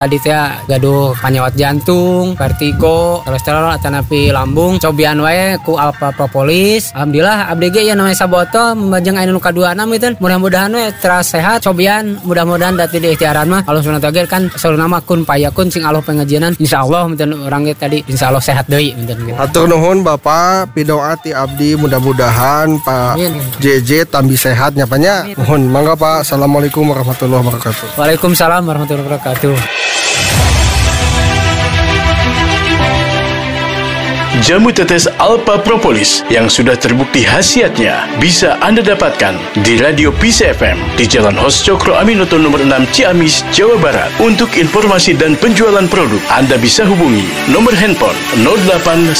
Tadi teh gaduh panyawat jantung, vertigo, kolesterol atanapi lambung, cobian wae ku Alpha Propolis. Alhamdulillah abdi ge ya namanya sabotol membajeng anu ka-26 itu. Mudah-mudahan we teras sehat cobian, mudah-mudahan dati di ikhtiaran mah Allah Subhanahu wa taala kan selalu nama kun payakun sing Allah pengajianan. Insyaallah meureun urang ge tadi insyaallah sehat deui meureun gitu. Hatur nuhun Bapak, pidoa ti abdi mudah-mudahan Pak JJ tambi sehat nya panya. Mohon mangga Pak. Assalamualaikum warahmatullahi wabarakatuh. Waalaikumsalam warahmatullahi wabarakatuh. Jamu tetes Alpha Propolis yang sudah terbukti khasiatnya bisa Anda dapatkan di Radio Peace FM di Jalan Hos Cokro Aminoto nomor 6 Ciamis, Jawa Barat. Untuk informasi dan penjualan produk Anda bisa hubungi nomor handphone 08